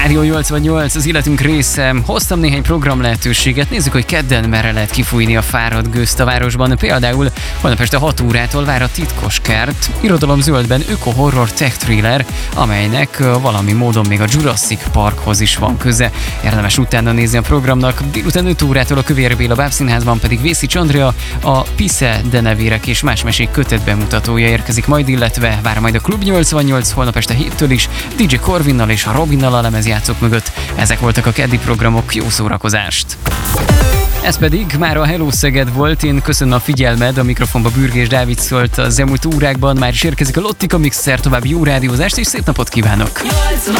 Rádió 88, az életünk része. Hoztam néhány program lehetőséget. Nézzük, hogy kedden merre lehet kifújni a fáradt gőzt a városban. Például holnap este 6 órától vár a Titkos Kert, irodalom zöldben öko-horror tech thriller, amelynek valami módon még a Jurassic Parkhoz is van köze. Érdemes utána nézni a programnak. Délután 5 órától a Kövér Béla Bábszínházban pedig Vészics Andrea, a Pisze denevérek és más mesék kötet bemutatója érkezik majd, illetve vár majd a Klub 88 holnap este 7-től is, DJ Corvinnal és a Robinnal a lemezjátszók mögött. Ezek voltak a keddi programok, jó szórakozást! Ez pedig már a Hello Szeged volt, én köszönöm a figyelmed, a mikrofonba Bürgés Dávid szólt az elmúlt órákban, már is érkezik a Lottika Mixer, további jó rádiózást és szép napot kívánok!